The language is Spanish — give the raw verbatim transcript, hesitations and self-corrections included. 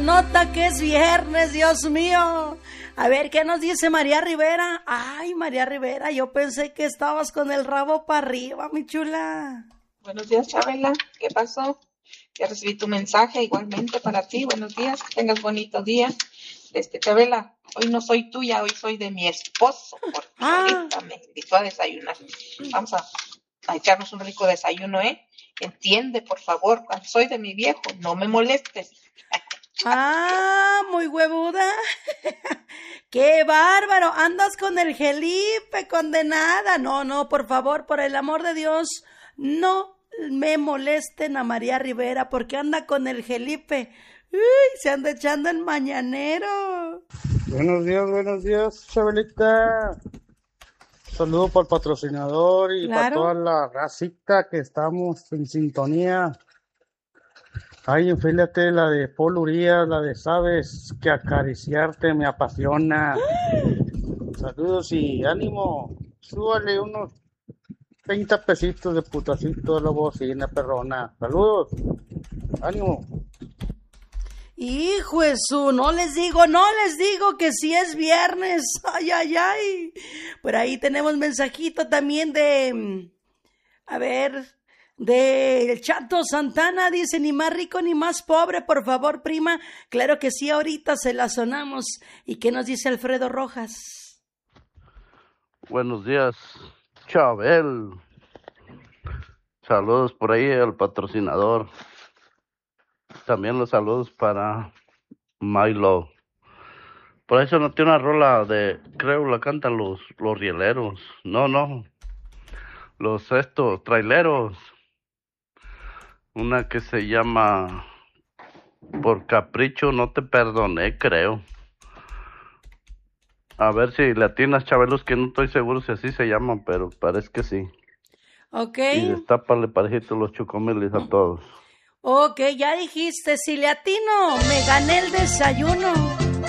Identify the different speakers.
Speaker 1: Nota que es viernes, Dios mío. A ver, ¿qué nos dice María Rivera? Ay, María Rivera, yo pensé que estabas con el rabo para arriba, mi chula.
Speaker 2: Buenos días, Chabela. ¿Qué pasó? Ya recibí tu mensaje, igualmente para ti. Buenos días, que tengas bonito día. Este, Chabela, hoy no soy tuya, hoy soy de mi esposo, porque
Speaker 1: Ah.
Speaker 2: ahorita me invitó a desayunar. Vamos a, a echarnos un rico desayuno, ¿eh? Entiende, por favor, cuando soy de mi viejo, no me molestes.
Speaker 1: Ah, muy huevuda. ¡Qué bárbaro! Andas con el Felipe, condenada. No, no, por favor, por el amor de Dios, no me molesten a María Rivera porque anda con el Felipe. Uy, se anda echando el mañanero.
Speaker 3: Buenos días, buenos días, Chabelita. Saludo para el patrocinador y
Speaker 1: Claro.
Speaker 3: para toda la racita que estamos en sintonía. Ay, enfílate la de Paul Urias, la de Sabes que acariciarte me apasiona. Saludos y ánimo. Súbale unos treinta pesitos de putacito a la bocina, perrona. Saludos. Ánimo.
Speaker 1: Hijo de su, no les digo, no les digo que si es viernes. Ay, ay, ay. Por ahí tenemos mensajito también de, a ver, de el Chato Santana. Dice, ni más rico ni más pobre, por favor, prima. Claro que sí, ahorita se la sonamos. ¿Y qué nos dice Alfredo Rojas?
Speaker 4: Buenos días, Chabel. Saludos por ahí al patrocinador. También los saludos para Milo. Por eso no tiene una rola de, creo la cantan los, los rieleros. No, no. Los estos, traileros. Una que se llama Por Capricho No Te Perdoné, creo. A ver si latinas, Chabelos, que no estoy seguro si así se llaman, pero parece que sí.
Speaker 1: Ok.
Speaker 4: Y destápale parejitos los chocomiles a todos.
Speaker 1: Ok, ya dijiste, si le atino, me gané el desayuno.